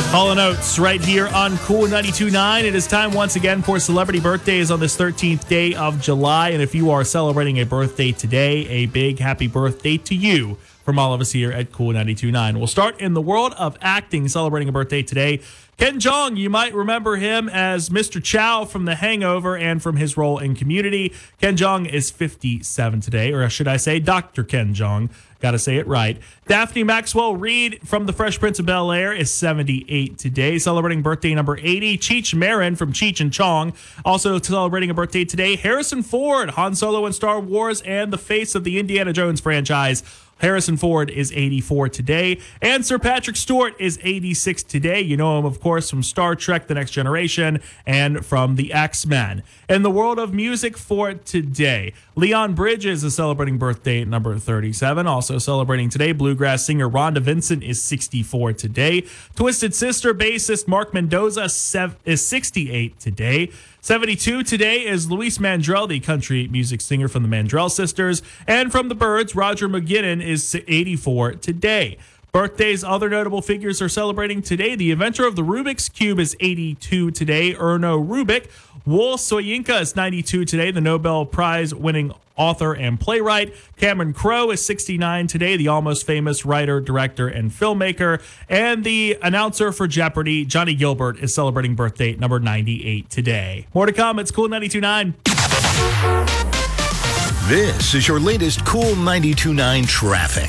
Hall & Oates right here on Cool 92.9. It is time once again for celebrity birthdays on this 13th day of July. And if you are celebrating a birthday today, a big happy birthday to you from all of us here at Cool 92.9. We'll start in the world of acting, celebrating a birthday today. Ken Jeong, you might remember him as Mr. Chow from The Hangover and from his role in Community. Ken Jeong is 57 today, or should I say Dr. Ken Jeong. Got to say it right. Daphne Maxwell Reid from The Fresh Prince of Bel-Air is 78 today, celebrating birthday number 80. Cheech Marin from Cheech and Chong, also celebrating a birthday today. Harrison Ford, Han Solo in Star Wars, and the face of the Indiana Jones franchise. Harrison Ford is 84 today, and Sir Patrick Stewart is 86 today. You know him, of course, from Star Trek The Next Generation and from the X-Men. In the world of music for today, Leon Bridges is celebrating birthday number 37. Also celebrating today, bluegrass singer Rhonda Vincent is 64 today. Twisted Sister bassist Mark Mendoza is 68 today. 72 today is Luis Mandrell, the country music singer from the Mandrell Sisters. And from the Byrds, Roger McGuinnon is 84 today. Birthdays, other notable figures are celebrating today. The inventor of the Rubik's Cube is 82 today, Erno Rubik. Wool Soyinka is 92 today, the Nobel Prize-winning author and playwright. Cameron Crowe is 69 today, the almost famous writer, director, and filmmaker. And the announcer for Jeopardy, Johnny Gilbert, is celebrating birthday number 98 today. More to come. It's Cool 92.9. This is your latest Cool 92.9 traffic.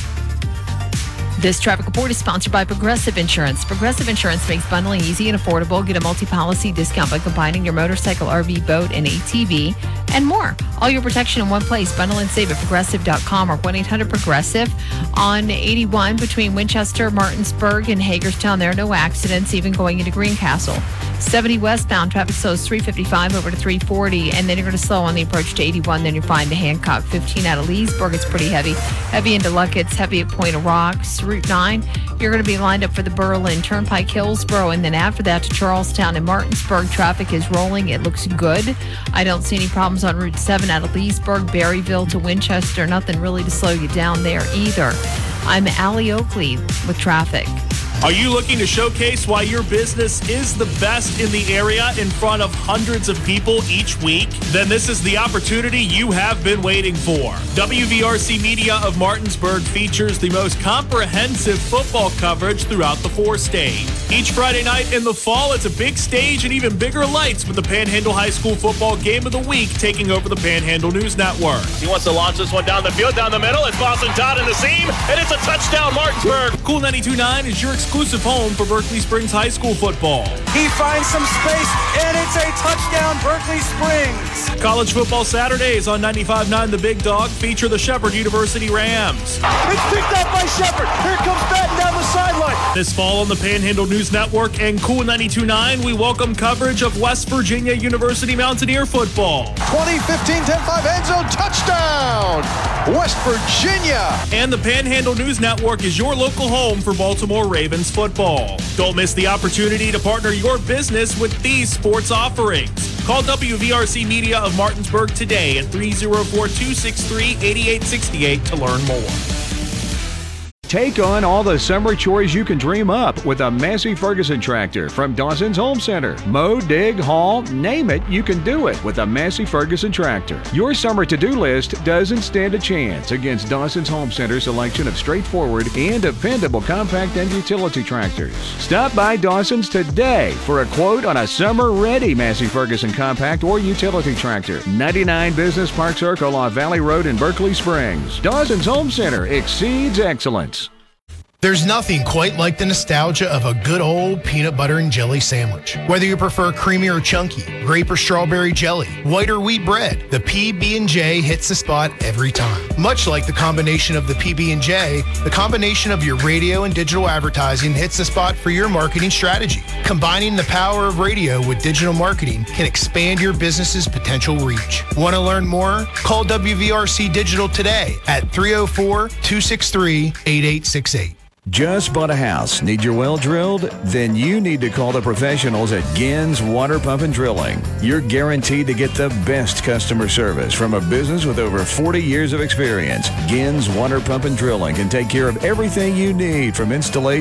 This traffic report is sponsored by Progressive Insurance. Progressive Insurance makes bundling easy and affordable. Get a multi-policy discount by combining your motorcycle, RV, boat, and ATV, and more. All your protection in one place. Bundle and save at Progressive.com or 1-800-PROGRESSIVE. On 81 between Winchester, Martinsburg, and Hagerstown, there are no accidents, even going into Greencastle. 70 westbound, traffic slows 355 over to 340, and then you're going to slow on the approach to 81. Then you find the Hancock. 15 out of Leesburg, it's pretty heavy. Heavy into Luckett's, heavy at Point of Rocks. Route 9, you're going to be lined up for the Berlin Turnpike, Hillsboro, and then after that to Charlestown and Martinsburg. Traffic is rolling. It looks good. I don't see any problems on Route 7 out of Leesburg, Berryville to Winchester. Nothing really to slow you down there either. I'm Allie Oakley with traffic. Are you looking to showcase why your business is the best in the area in front of hundreds of people each week? Then this is the opportunity you have been waiting for. WVRC Media of Martinsburg features the most comprehensive football coverage throughout the 4 states. Each Friday night in the fall, it's a big stage and even bigger lights with the Panhandle High School football game of the week taking over the Panhandle News Network. He wants to launch this one down the field, down the middle. It's Boston Todd in the seam, and it's a touchdown, Martinsburg. Cool 92.9 is your exclusive home for Berkeley Springs High School football. He finds some space, and it's a touchdown, Berkeley Springs. College football Saturdays on 95.9 The Big Dog feature the Shepherd University Rams. It's picked up by Shepherd. Here comes Batten down the sideline. This fall on the Panhandle News Network and Cool 92.9, we welcome coverage of West Virginia University Mountaineer football. 2015 10-5 end zone touchdown, West Virginia. And the Panhandle News Network is your local home for Baltimore Ravens football. Don't miss the opportunity to partner your business with these sports offerings. Call WVRC Media of Martinsburg today at 304-263-8868 to learn more. Take on all the summer chores you can dream up with a Massey Ferguson tractor from Dawson's Home Center. Mow, dig, haul, name it, you can do it with a Massey Ferguson tractor. Your summer to-do list doesn't stand a chance against Dawson's Home Center's selection of straightforward and dependable compact and utility tractors. Stop by Dawson's today for a quote on a summer-ready Massey Ferguson compact or utility tractor. 99 Business Park Circle off Valley Road in Berkeley Springs. Dawson's Home Center exceeds excellence. There's nothing quite like the nostalgia of a good old peanut butter and jelly sandwich. Whether you prefer creamy or chunky, grape or strawberry jelly, white or wheat bread, the PB&J hits the spot every time. Much like the combination of the PB&J, the combination of your radio and digital advertising hits the spot for your marketing strategy. Combining the power of radio with digital marketing can expand your business's potential reach. Want to learn more? Call WVRC Digital today at 304-263-8868. Just bought a house? Need your well drilled? Then you need to call the professionals at Gins Water Pump and Drilling. You're guaranteed to get the best customer service from a business with over 40 years of experience. Gins Water Pump and Drilling can take care of everything you need from installation